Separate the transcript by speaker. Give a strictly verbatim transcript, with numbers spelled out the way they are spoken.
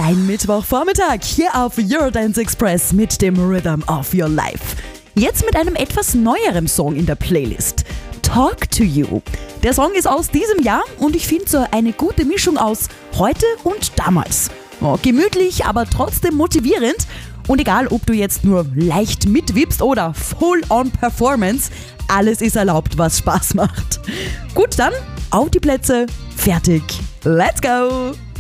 Speaker 1: Dein Mittwochvormittag hier auf Eurodance Express mit dem Rhythm of Your Life. Jetzt mit einem etwas neueren Song in der Playlist. Talk to You. Der Song ist aus diesem Jahr und ich finde so eine gute Mischung aus heute und damals. Oh, gemütlich, aber trotzdem motivierend. Und egal, ob du jetzt nur leicht mitwippst oder Full-on-Performance, alles ist erlaubt, was Spaß macht. Gut, dann auf die Plätze, fertig, let's go!